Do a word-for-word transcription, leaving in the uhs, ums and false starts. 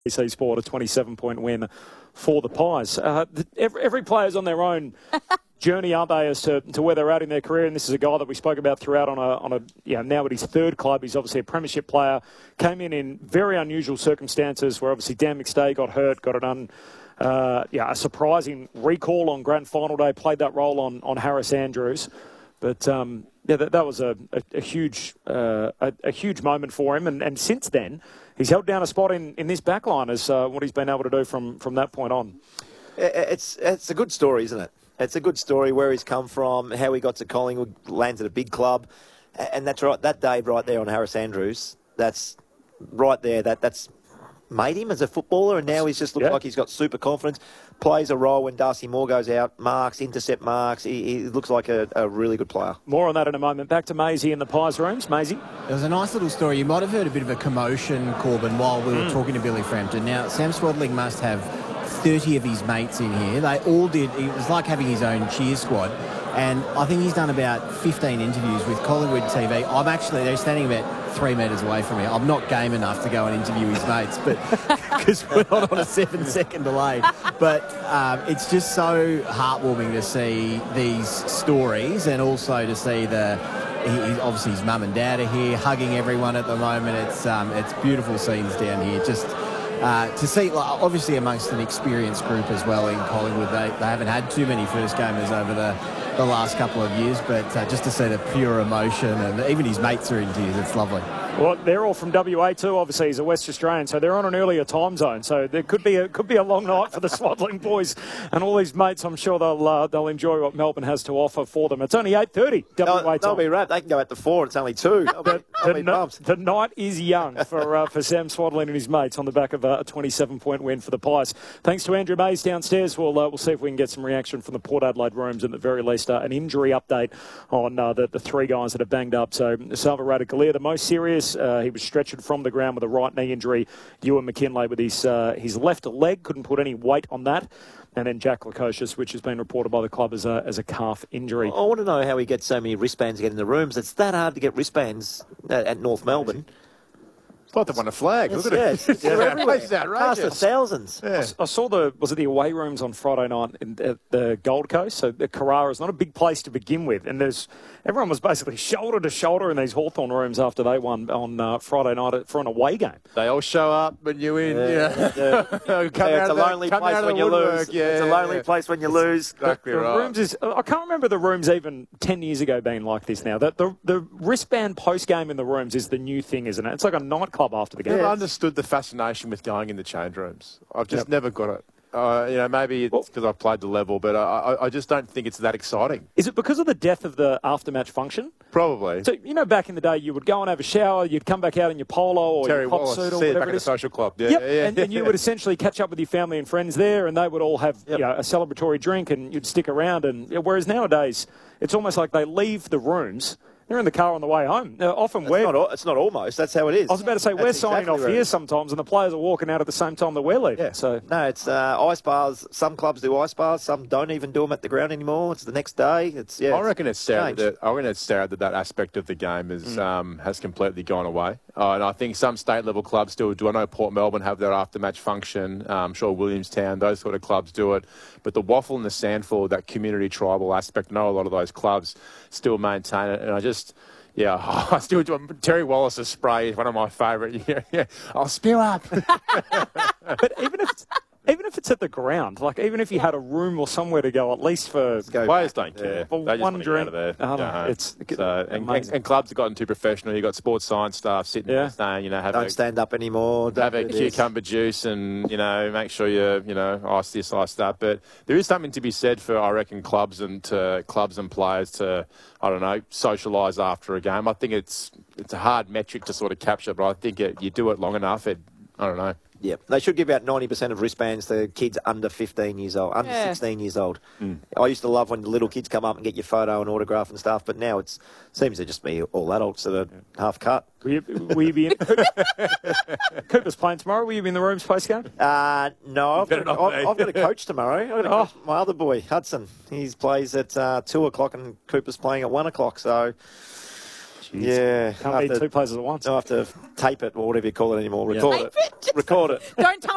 C Sport, a twenty-seven point win for the Pies. Uh, every, every player's on their own journey, aren't they, as to, to where they're at in their career? And this is a guy that we spoke about throughout on a, on a you know, now at his third club. He's obviously a premiership player, came in in very unusual circumstances where obviously Dan McStay got hurt, got it un, uh, yeah, a surprising recall on grand final day, played that role on, on Harris Andrews. But um, yeah, that, that was a, a, a huge uh, a, a huge moment for him. And, and since then, he's held down a spot in, in this back line as uh, what he's been able to do from, from that point on. It's, it's a good story, isn't it? It's a good story where he's come from, how he got to Collingwood, lands at a big club. And that's right, that day right there on Harris Andrews, that's right there, that that's made him as a footballer, and now he's just looked yeah. like he's got super confidence, plays a role when Darcy Moore goes out, marks, intercept marks. He, he looks like a, a really good player. More on that in a moment. Back to Maisie in the Pies rooms. Maisie? It was a nice little story. You might have heard a bit of a commotion, Corbin, while we were mm. talking to Billy Frampton. Now, Sam Swaddling must have thirty of his mates in here. They all did. It was like having his own cheer squad. And I think he's done about fifteen interviews with Collingwood T V. I'm actually, they're standing about three metres away from me. I'm not game enough to go and interview his mates, but because we're not on a seven-second delay. But um, it's just so heartwarming to see these stories, and also to see the, he, obviously his mum and dad are here, hugging everyone at the moment. It's um, it's beautiful scenes down here. Just uh, to see, like, obviously amongst an experienced group as well in Collingwood. They, they haven't had too many first-gamers over the the last couple of years, but uh, just to see the pure emotion, and even his mates are in tears. It's lovely. Well, they're all from W A too, obviously. He's a West Australian, so they're on an earlier time zone. So there could be a could be a long night for the Swaddling boys and all these mates. I'm sure they'll uh, they'll enjoy what Melbourne has to offer for them. It's only eight thirty. W A they'll, time. They'll be wrapped. They can go out to four. It's only two. They'll be, the, they'll the, be pumped. The night is young for uh, for Sam Swaddling and his mates on the back of a twenty-seven point win for the Pies. Thanks to Andrew Mays downstairs. We'll uh, we'll see if we can get some reaction from the Port Adelaide rooms, and at the very least uh, an injury update on uh, the, the three guys that are banged up. So Salva Radicalier, the most serious. Uh, he was stretched from the ground with a right knee injury. Ewan McKinlay with his uh, his left leg, couldn't put any weight on that. And then Jack Lukosius, which has been reported by the club as a as a calf injury. I want to know how he gets so many wristbands to get in the rooms. It's that hard to get wristbands at, at North Melbourne. It's like they won a flag. It's, Look at yeah, it. It's, it's yeah, everywhere. It's outrageous. Past the thousands. Yeah. I, I saw the, was it the away rooms on Friday night in, at the Gold Coast? So the Carrara is not a big place to begin with. And there's everyone was basically shoulder to shoulder in these Hawthorn rooms after they won on uh, Friday night for an away game. They all show up, but you win. Yeah, Yeah. yeah. yeah, it's a lonely the, place when you woodwork. lose. Yeah, it's a lonely yeah. place when you lose. Exactly the, the right. rooms is, I can't remember the rooms even ten years ago being like this now. The, the, the wristband post-game in the rooms is the new thing, isn't it? It's like a nightclub after the game. Never understood the fascination with going in the change rooms. I've just yep. never got it. Uh, you know, maybe it's because I've played the level, but I, I, I just don't think it's that exciting. Is it because of the death of the after-match function? Probably. So, you know, back in the day, you would go and have a shower, you'd come back out in your polo or Terry your hot Wallace, suit or see it whatever back it at the is. social club. Yeah, yep. yeah, yeah. And, and you would essentially catch up with your family and friends there, and they would all have yep. you know, a celebratory drink, and you'd stick around. And whereas nowadays, it's almost like they leave the rooms. They're in the car on the way home. Now, often It's we're... not, al- it's not almost. That's how it is. I was about to say, That's we're signing exactly off right. here sometimes, and the players are walking out at the same time that we're leaving. Yeah. So No, it's uh, ice bars. Some clubs do ice bars. Some don't even do them at the ground anymore. It's the next day. It's yeah. I reckon it's sad changed. that I reckon it's sad that that aspect of the game is mm. um, has completely gone away. Uh, and I think some state level clubs still do. I know Port Melbourne have their after match function. Um, I'm sure Williamstown, those sort of clubs do it. But the waffle and the sandford, that community tribal aspect, I know a lot of those clubs still maintain it. And I just. Yeah, I still do. Terry Wallace's spray is one of my favourite. Yeah, yeah. I'll spill up. but even if it's, even if it's at the ground, like even if you had a room or somewhere to go, at least for players don't care. Yeah. For they just one want to drink, get out of there. I don't Go know, home. it's so, and, and, amazing. and clubs have gotten too professional. You've got sports science staff sitting Yeah. there saying, you know, have Don't a, stand up anymore. Don't have a do this. cucumber juice and, you know, make sure you, you know, ice this, ice that. But there is something to be said for, I reckon, clubs and to, clubs and players to, I don't know, socialise after a game. I think it's it's a hard metric to sort of capture, but I think it, you do it long enough, it, I don't know. Yeah, they should give out ninety percent of wristbands to kids under fifteen years old, under Yeah. sixteen years old. Mm. I used to love when the little kids come up and get your photo and autograph and stuff, but now it seems to just be all adults that are yeah. half cut. Will you, will you be in? Cooper's playing tomorrow. Will you be in the rooms post game? Uh, no, I've got, Better not I've, be. I've got a coach tomorrow. I've got a Oh. coach, my other boy, Hudson. He plays at uh, two o'clock and Cooper's playing at one o'clock, so... Jeez. Yeah, Can't I be have to- two places at once. I have to tape it or whatever you call it anymore. Yeah. Record Tape it. it. Record it. Don't tell